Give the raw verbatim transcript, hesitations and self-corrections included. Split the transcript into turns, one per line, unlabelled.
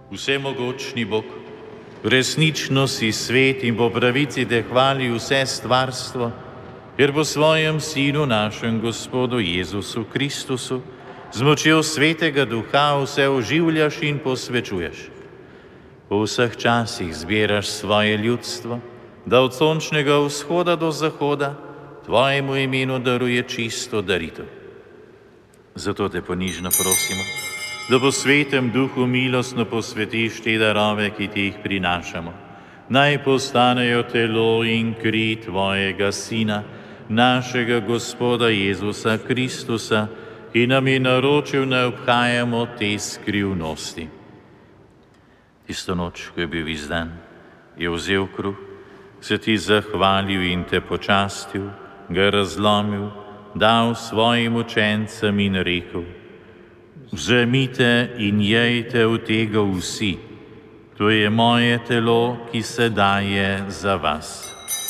Vsemogočni Bog, resnično si svet in po pravici te hvali vse stvarstvo, ker po svojem Sinu, našem Gospodu Jezusu Kristusu, z močjo Svetega Duha vse oživljaš in posvečuješ. Po vseh časih zbiraš svoje ljudstvo, da od sončnega vzhoda do zahoda tvojemu imenu daruje čisto daritev. Zato te ponižno prosimo, da po Svetem Duhu milostno posvetiš te darove, ki ti jih prinašamo. Naj postanejo telo in kri tvojega Sina, našega Gospoda Jezusa Kristusa, ki nam je naročil, da obhajamo te skrivnosti. Tisto noč, ko je bil izdan, je vzel kruh, se ti zahvalil in te počastil, ga razlomil, dal svojim učencem in rekel: vzemite in jejte od tega vsi, to je moje telo, ki se daje za vas.